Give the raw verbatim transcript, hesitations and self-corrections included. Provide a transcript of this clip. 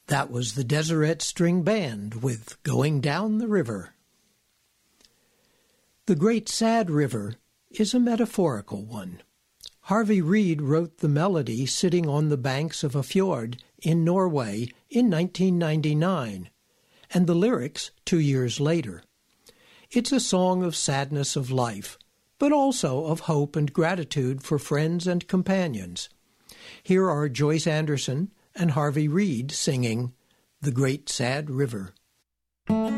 That was the Deseret String Band with Going Down the River. The Great Sad River is a metaphorical one. Harvey Reid wrote the melody sitting on the banks of a fjord in Norway in nineteen ninety-nine, and the lyrics two years later. It's a song of sadness of life, but also of hope and gratitude for friends and companions. Here are Joyce Anderson and Harvey Reid singing The Great Sad River.